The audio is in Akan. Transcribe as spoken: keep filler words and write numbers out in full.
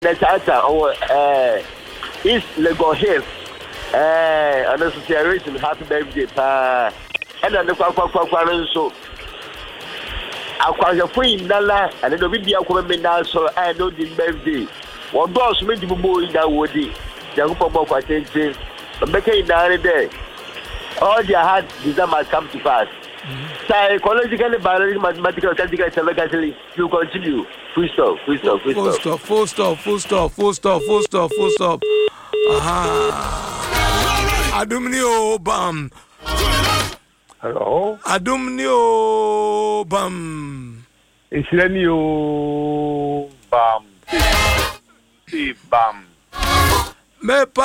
Nesata or uh East Lagos Hills. Eh, and association happy birthday pa. And then the kwa kwa kwa kwa so. Akwaja fu indala and the bibia kwa me na so I know the birthday. One boss me di bubo ida wodi. Jagupo bo kwa tente. Mbeke ina there. All their heart desire must come to pass. Psychologically, biologically, mathematically, technically, you continue. Full stop, full stop, full stop. Full stop, full stop, full stop, full stop, full stop. Aha. Adumnio bam. Hello. Adumnio bam. Islenio bam. Si bam. Me